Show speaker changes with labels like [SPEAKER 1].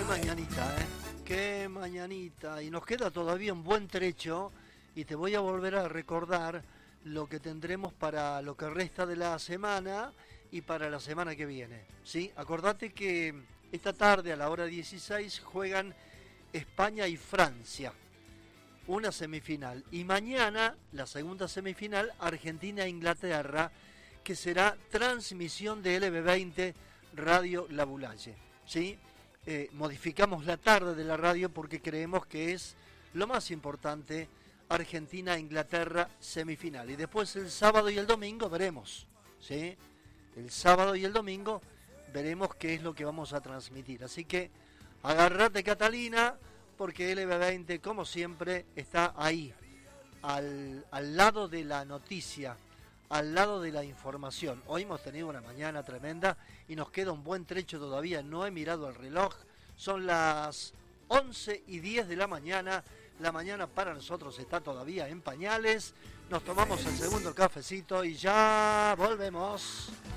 [SPEAKER 1] mañanita, ¿eh? Qué mañanita. Y nos queda todavía un buen trecho y te voy a volver a recordar lo que tendremos para lo que resta de la semana y para la semana que viene, ¿sí? Acordate que esta tarde a la hora 16 juegan España y Francia, una semifinal. Y mañana la segunda semifinal, Argentina e Inglaterra, que será transmisión de LB20 Radio La Boulaye, ¿sí? Modificamos la tarde de la radio porque creemos que es lo más importante, Argentina-Inglaterra semifinal. Y después el sábado y el domingo veremos, ¿sí? El sábado y el domingo veremos qué es lo que vamos a transmitir. Así que agárrate, Catalina, porque LB20, como siempre, está ahí, al lado de la noticia, al lado de la información. Hoy hemos tenido una mañana tremenda y nos queda un buen trecho todavía. No he mirado el reloj, son las 11:10 de la mañana. La mañana para nosotros está todavía en pañales. Nos tomamos el segundo cafecito y ya volvemos.